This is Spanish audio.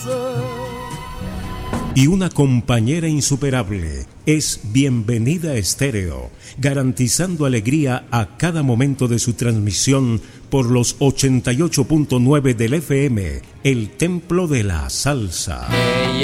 Y una compañera insuperable es Bienvenida Estéreo, garantizando alegría a cada momento de su transmisión por los 88.9 del FM, el templo de la salsa.